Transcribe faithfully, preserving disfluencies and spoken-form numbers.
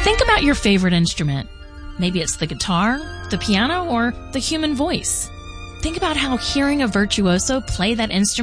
Think about your favorite instrument. Maybe it's the guitar, the piano, or the human voice. Think about how hearing a virtuoso play that instrument